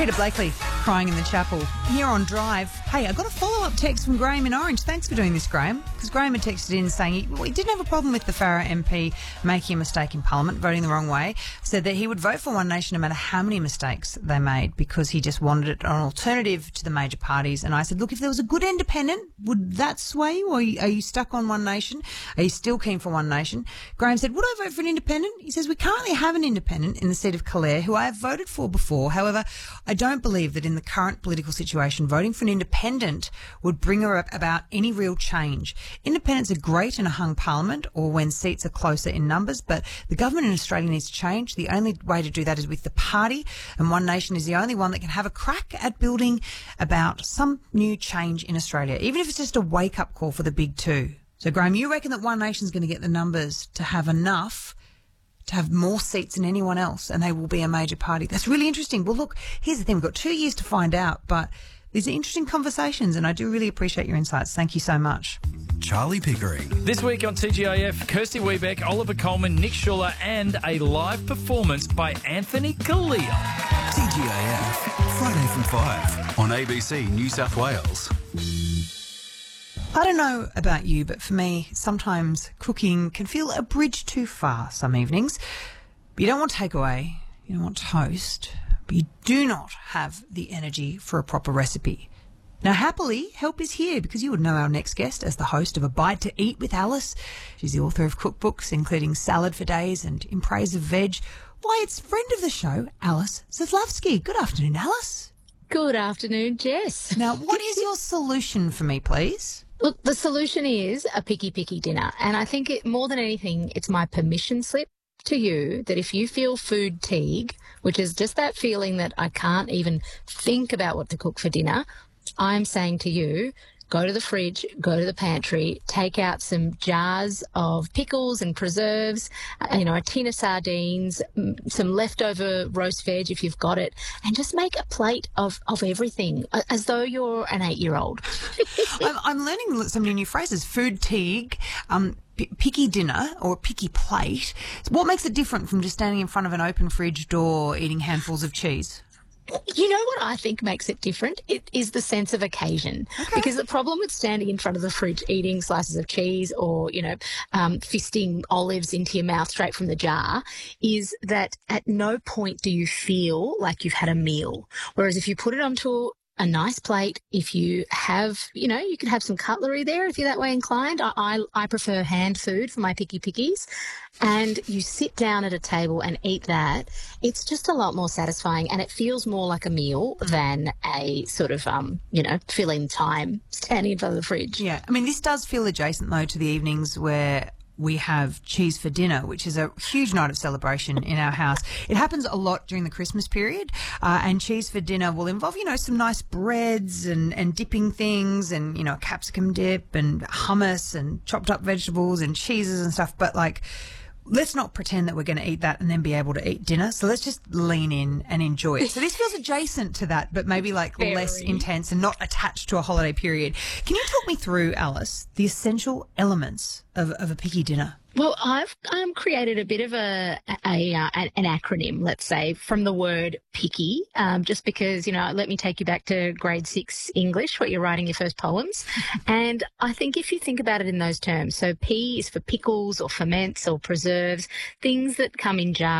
Peter Blakely crying in the chapel here on Drive. Hey, I got a follow-up text from Graham in Orange. Thanks for doing this, Graham, because Graham had texted in saying he didn't have a problem with the Farah MP making a mistake in Parliament, voting the wrong way, said that he would vote for One Nation no matter how many mistakes they made because he just wanted it an alternative to the major parties. And I said, look, if there was a good independent, would that sway you, or are you stuck on One Nation? Are you still keen for One Nation? Graham said, would I vote for an independent? He says, we currently have an independent in the seat of Calare who I have voted for before. However, I don't believe that in the current political situation, voting for an independent would bring about any real change. Independents are great in a hung parliament or when seats are closer in numbers, but the government in Australia needs to change. The only way to do that is with the party, and One Nation is the only one that can have a crack at building about some new change in Australia, even if it's just a wake-up call for the big two. So, Graham, you reckon that One Nation's going to get the numbers to have enough to have more seats than anyone else, and they will be a major party? That's really interesting. Well, look, here's the thing. We've got 2 years to find out, but these are interesting conversations, and I do really appreciate your insights. Thank you so much. Charlie Pickering. This week on TGIF, Kirsty Wiebeck, Oliver Coleman, Nick Schuller, and a live performance by Anthony Kalia. TGIF, Friday from 5 on ABC New South Wales. I don't know about you, but for me, sometimes cooking can feel a bridge too far some evenings. But you don't want takeaway, you don't want toast, but you do not have the energy for a proper recipe. Now, happily, help is here because you would know our next guest as the host of A Bite to Eat with Alice. She's the author of cookbooks, including Salad for Days and In Praise of Veg. Why, it's friend of the show, Alice Zaslavsky. Good afternoon, Alice. Good afternoon, Jess. Now, what is your solution for me, please? Look, the solution is a picky dinner. And I think more than anything, it's my permission slip to you that if you feel food fatigue, which is just that feeling that I can't even think about what to cook for dinner, I'm saying to you, go to the fridge, go to the pantry, take out some jars of pickles and preserves, a tin of sardines, some leftover roast veg if you've got it, and just make a plate of everything as though you're an 8-year-old. I'm learning some new phrases. Food fatigue, picky dinner or picky plate. What makes it different from just standing in front of an open fridge door eating handfuls of cheese? You know what I think makes it different? It is the sense of occasion. Okay. Because the problem with standing in front of the fridge eating slices of cheese or, fisting olives into your mouth straight from the jar is that at no point do you feel like you've had a meal. Whereas if you put it onto a nice plate, if you have, you can have some cutlery there if you're that way inclined. I prefer hand food for my pickies. And you sit down at a table and eat that, it's just a lot more satisfying and it feels more like a meal than a sort of, fill-in time standing in front of the fridge. Yeah. I mean, this does feel adjacent, though, to the evenings where we have cheese for dinner, which is a huge night of celebration in our house. It happens a lot during the Christmas period, and cheese for dinner will involve, some nice breads and dipping things and, a capsicum dip and hummus and chopped up vegetables and cheeses and stuff. But, let's not pretend that we're going to eat that and then be able to eat dinner. So let's just lean in and enjoy it. So this feels adjacent to that, but maybe less intense and not attached to a holiday period. Can you talk me through, Alice, the essential elements of a picky dinner? Well, I've created a bit of an acronym, let's say, from the word picky, just because, let me take you back to grade 6 English, where you're writing your first poems. And I think if you think about it in those terms, so P is for pickles or ferments or preserves, things that come in jars.